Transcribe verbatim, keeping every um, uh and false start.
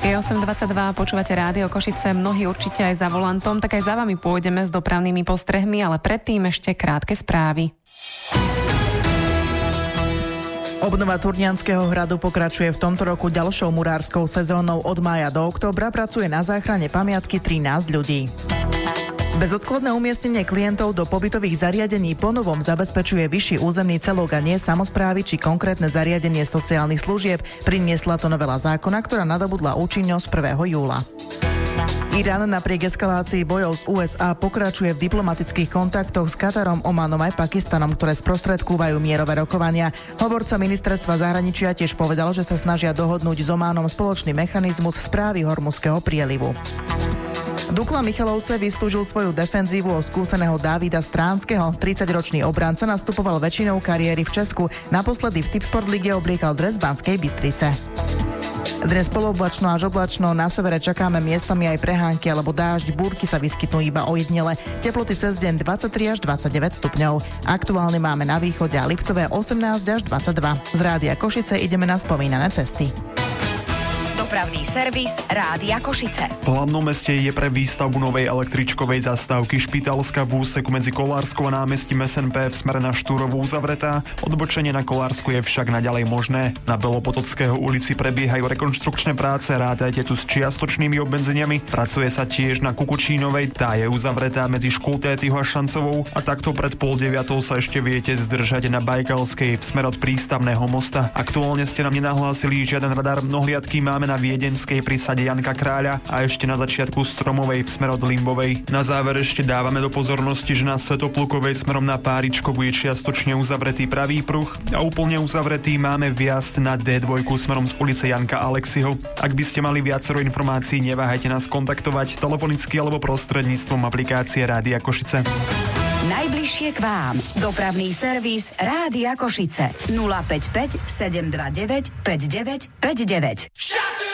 Je osem dvadsaťdva, počúvate Rádio Košice, mnohí určite aj za volantom, tak aj za vami pôjdeme s dopravnými postrehmi, ale predtým ešte krátke správy. Obnova Turnianskeho hradu pokračuje v tomto roku ďalšou murárskou sezónou. Od mája do októbra pracuje na záchrane pamiatky trinásť ľudí. Bezodkladné umiestnenie klientov do pobytových zariadení ponovom zabezpečuje vyšší územný celok a nie samosprávy či konkrétne zariadenie sociálnych služieb. Priniesla to novela zákona, ktorá nadobudla účinnosť prvého júla. Irán napriek eskalácii bojov z ú es á pokračuje v diplomatických kontaktoch s Katarom, Omanom aj Pakistanom, ktoré sprostredkúvajú mierové rokovania. Hovorca ministerstva zahraničia tiež povedal, že sa snažia dohodnúť s Omanom spoločný mechanizmus správy Hormuzského prielivu. Dukla Michalovce vystúžil svoju defenzívu o skúseného Dávida Stránskeho. tridsaťročný obranca nastupoval väčšinou kariéry v Česku. Naposledy v Tipsport lige obliekal dres Banskej Bystrice. Dnes polooblačno až oblačno, na severe čakáme miestami aj prehánky alebo dážď, búrky sa vyskytnú iba ojedinele. Teploty cez deň dvadsaťtri až dvadsaťdeväť stupňov. Aktuálne máme na východe a Liptové osemnásť až dvadsaťdva. Z Rádia Košice ideme na spomínané cesty. Dopravný servis Rádia Košice. V hlavnom meste je pre výstavbu novej električkovej zastávky Špitálska v úseku medzi Kolárskou a námestím es en pé v smere na Štúrovú uzavretá. Odbočenie na Kolársku je však naďalej možné. Na Belopotockého ulici prebiehajú rekonštrukčné práce, rátajte tu s čiastočnými obmedzeniami. Pracuje sa tiež na Kukučínovej, tá je uzavretá medzi Škultétyho a Šancovou a takto pred pol deviatou sa ešte viete zdržať na Bajkalskej v smer od prístavného mosta. Aktuálne ste nám nenahlásili žiaden radar, nohliadky máme na Viedenskej pri sade Janka Kráľa a ešte na začiatku Stromovej v smer od Limbovej. Na záver ešte dávame do pozornosti, že na Svätoplukovej smerom na Páričkovú je čiastočne uzavretý pravý pruh a úplne uzavretý máme vjazd na dé dva smerom z ulice Janka Aleksiho. Ak by ste mali viacero informácií, neváhajte nás kontaktovať telefonicky alebo prostredníctvom aplikácie Rádia Košice. Najbližšie k vám. Dopravný servis Rádia Košice. nula päť päť sedem dva deväť päť deväť päť deväť.